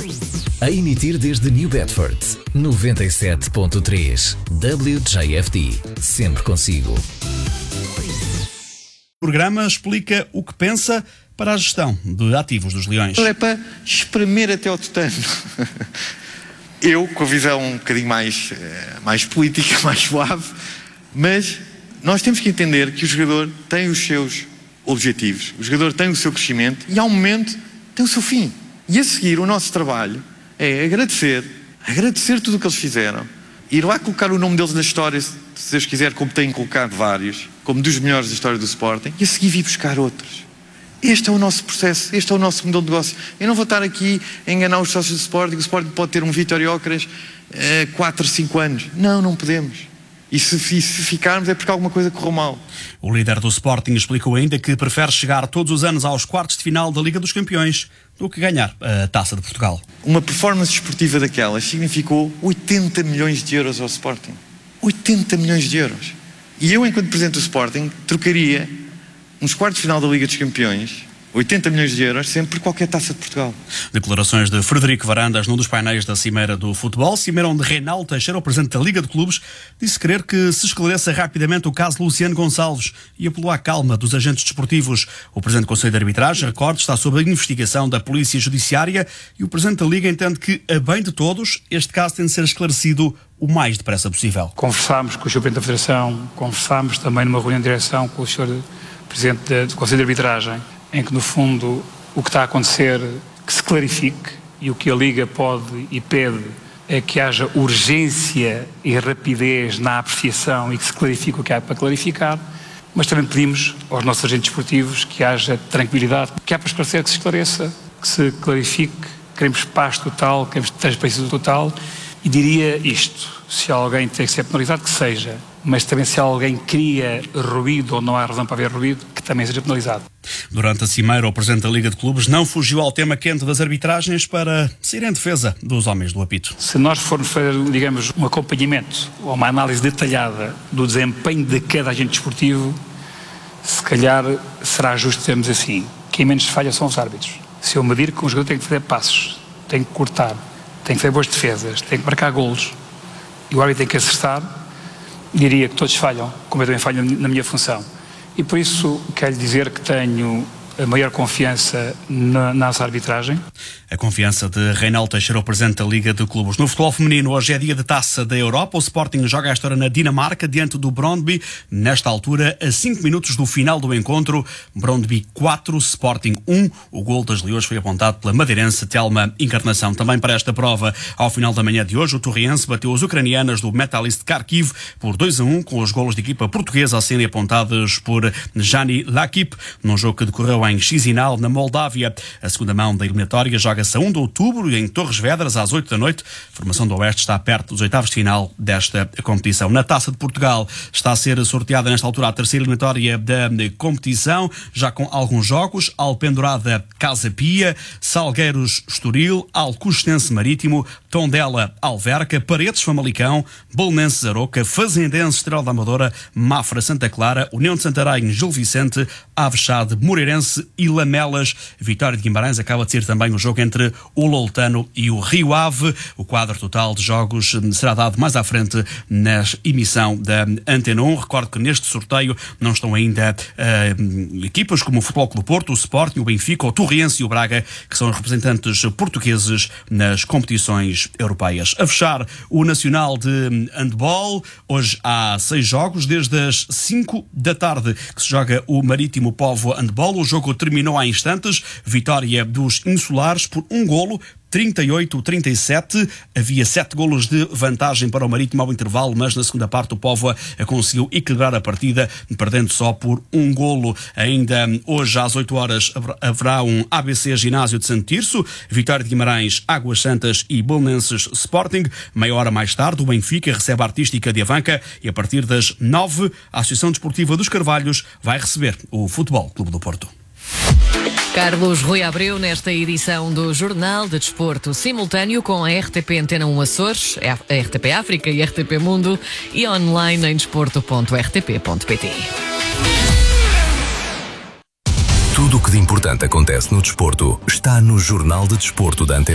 A emitir desde New Bedford, 97.3 WJFD, sempre consigo. O programa explica o que pensa para a gestão de ativos dos Leões. É para espremer até ao tutano. Eu, com a visão um bocadinho mais política, mais suave, mas nós temos que entender que o jogador tem os seus objetivos, o jogador tem o seu crescimento e, ao momento, tem o seu fim. E a seguir, o nosso trabalho é agradecer tudo o que eles fizeram, ir lá colocar o nome deles na história, se Deus quiser, como têm colocado vários, como dos melhores da história do Sporting, e a seguir vir buscar outros. Este é o nosso processo, este é o nosso modelo de negócio. Eu não vou estar aqui a enganar os sócios do Sporting. O Sporting pode ter um Vítor Gyökeres 4, 5 anos. Não podemos. E se ficarmos é porque alguma coisa correu mal. O líder do Sporting explicou ainda que prefere chegar todos os anos aos quartos de final da Liga dos Campeões do que ganhar a Taça de Portugal. Uma performance esportiva daquelas significou 80 milhões de euros ao Sporting. 80 milhões de euros. E eu, enquanto presidente do Sporting, trocaria nos quartos de final da Liga dos Campeões 80 milhões de euros sempre por qualquer Taça de Portugal. Declarações de Frederico Varandas num dos painéis da Cimeira do Futebol. Cimeira onde Reinaldo Teixeira, o presidente da Liga de Clubes, disse querer que se esclareça rapidamente o caso de Luciano Gonçalves e apelou à calma dos agentes desportivos. O presidente do Conselho de Arbitragem, recorde, está sob a investigação da Polícia Judiciária e o presidente da Liga entende que, a bem de todos, este caso tem de ser esclarecido o mais depressa possível. Conversámos com o Sr. Presidente da Federação, conversámos também numa reunião de direção com o Sr. Presidente do Conselho de Arbitragem, em que, no fundo, o que está a acontecer, que se clarifique, e o que a Liga pode e pede é que haja urgência e rapidez na apreciação e que se clarifique o que há para clarificar, mas também pedimos aos nossos agentes esportivos que haja tranquilidade, que há para esclarecer, que se esclareça, que se clarifique. Queremos paz total, queremos transparência total, e diria isto: se alguém tem que ser penalizado, que seja, mas também se alguém cria ruído ou não há razão para haver ruído, que também seja penalizado. Durante a Cimeira, o presidente da Liga de Clubes não fugiu ao tema quente das arbitragens para sair em defesa dos homens do apito. Se nós formos fazer, digamos, um acompanhamento ou uma análise detalhada do desempenho de cada agente desportivo, se calhar será justo dizermos assim: quem menos falha são os árbitros. Se eu medir que um jogador tem que fazer passos, tem que cortar, tem que fazer boas defesas, tem que marcar golos, e o árbitro tem que acertar, diria que todos falham, como eu também falho na minha função. E por isso quero dizer que tenho a maior confiança na nossa arbitragem. A confiança de Reinaldo Teixeira, o presidente da Liga de Clubes. No futebol feminino, hoje é dia de Taça da Europa. O Sporting joga esta hora na Dinamarca, diante do Brøndby. Nesta altura, a 5 minutos do final do encontro, Brøndby 4, Sporting 1. O gol das Leões foi apontado pela madeirense Thelma Encarnação. Também para esta prova, ao final da manhã de hoje, o Torriense bateu as ucranianas do Metalist Kharkiv por 2-1, com os golos de equipa portuguesa a serem apontados por Jani Lakip, num jogo que decorreu em Chisinau, na Moldávia. A segunda mão da eliminatória joga-se a 1 de outubro em Torres Vedras, às 8 da noite. A formação do Oeste está perto dos oitavos de final desta competição. Na Taça de Portugal está a ser sorteada nesta altura a terceira eliminatória da competição, já com alguns jogos: Alpendurada Casa Pia, Salgueiros Estoril, Alcochete Marítimo, Tondela Alverca, Paredes Famalicão, Bolonenses Aroca, Fazendense Estrela da Amadora, Mafra Santa Clara, União de Santarém Gil Vicente, Avexade Moreirense e Lamelas. Vitória de Guimarães acaba de ser também o jogo entre o Loutano e o Rio Ave. O quadro total de jogos será dado mais à frente na emissão da Antena 1. Recordo que neste sorteio não estão ainda equipas como o Futebol Clube do Porto, o Sporting, o Benfica, o Torriense e o Braga, que são os representantes portugueses nas competições europeias. A fechar, o Nacional de Handball. Hoje há 6 jogos, desde as 5 da tarde que se joga o Marítimo Póvoa Handball. O jogo terminou há instantes. Vitória dos insulares por 1-golo, 38-37. Havia 7 golos de vantagem para o Marítimo ao intervalo, mas na segunda parte o Póvoa conseguiu equilibrar a partida, perdendo só por 1 golo. Ainda hoje às 8 horas haverá um ABC Ginásio de Santo Tirso, Vitória de Guimarães, Águas Santas e Bolonenses Sporting. Meia hora mais tarde o Benfica recebe a Artística de Avanca e a partir das 9 a Associação Desportiva dos Carvalhos vai receber o Futebol Clube do Porto. Carlos Rui Abreu nesta edição do Jornal de Desporto, simultâneo com a RTP Antena 1 Açores, a RTP África e a RTP Mundo e online em desporto.rtp.pt. Tudo o que de importante acontece no desporto está no Jornal de Desporto da Antena.